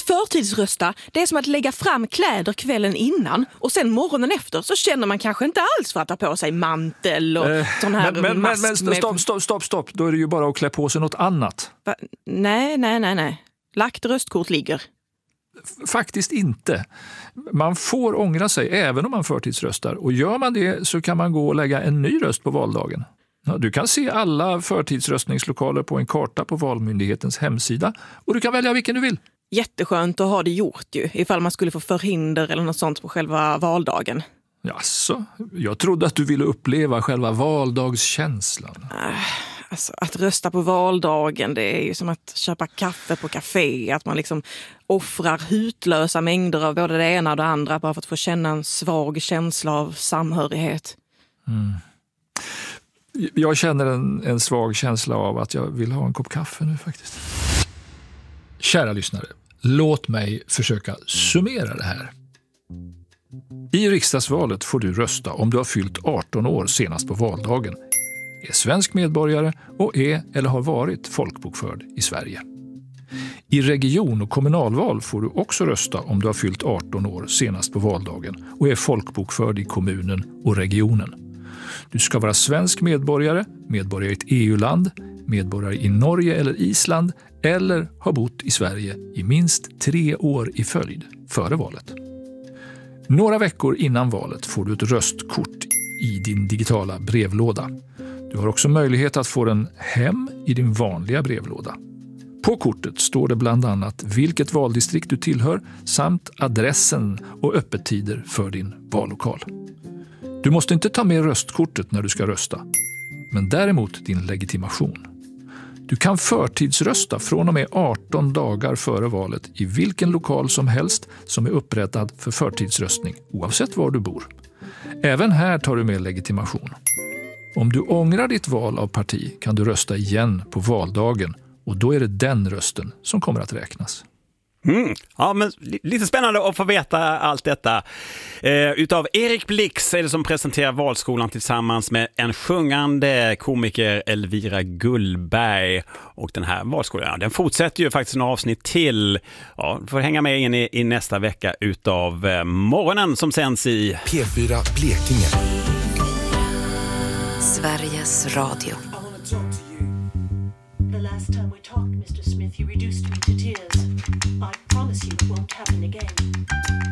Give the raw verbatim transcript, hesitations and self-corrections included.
förtidsrösta, det är som att lägga fram kläder kvällen innan och sen morgonen efter så känner man kanske inte alls för att ta på sig mantel och eh, sån här men, men, mask. Men, men stopp, stopp, stopp, stopp. Då är det ju bara att klä på sig något annat. Va? Nej, nej, nej, nej. Lagt röstkort ligger. F- faktiskt inte. Man får ångra sig även om man förtidsröstar. Och gör man det så kan man gå och lägga en ny röst på valdagen. Ja, du kan se alla förtidsröstningslokaler på en karta på Valmyndighetens hemsida. Och du kan välja vilken du vill. Jätteskönt att ha det gjort ju, ifall man skulle få förhinder eller något sånt på själva valdagen. Jaså, jag trodde att du ville uppleva själva valdagskänslan. Äh, alltså, att rösta på valdagen, det är ju som att köpa kaffe på café. Att man liksom offrar hutlösa mängder av både det ena och det andra bara för att få känna en svag känsla av samhörighet. Mm. Jag känner en, en svag känsla av att jag vill ha en kopp kaffe nu faktiskt. Kära lyssnare, låt mig försöka summera det här. I riksdagsvalet får du rösta om du har fyllt arton år senast på valdagen, är svensk medborgare och är eller har varit folkbokförd i Sverige. I region- och kommunalval får du också rösta om du har fyllt arton år senast på valdagen och är folkbokförd i kommunen och regionen. Du ska vara svensk medborgare, medborgare i ett E U-land, medborgare i Norge eller Island eller ha bott i Sverige i minst tre år i följd före valet. Några veckor innan valet får du ett röstkort i din digitala brevlåda. Du har också möjlighet att få den hem i din vanliga brevlåda. På kortet står det bland annat vilket valdistrikt du tillhör samt adressen och öppettider för din vallokal. Du måste inte ta med röstkortet när du ska rösta, men däremot din legitimation. Du kan förtidsrösta från och med arton dagar före valet i vilken lokal som helst som är upprättad för förtidsröstning, oavsett var du bor. Även här tar du med legitimation. Om du ångrar ditt val av parti kan du rösta igen på valdagen och då är det den rösten som kommer att räknas. Mm. Ja, men lite spännande att få veta allt detta. Eh, utav Erik Blix är det som presenterar Valskolan tillsammans med en sjungande komiker Elvira Gullberg. Och den här Valskolan, den fortsätter ju faktiskt några avsnitt till. Ja, får hänga med in i, i nästa vecka utav eh, morgonen som sänds i P fyra Blekinge. Sveriges Radio. The last time we talked, Mister Smith, you reduced me to tears. I promise you it won't happen again.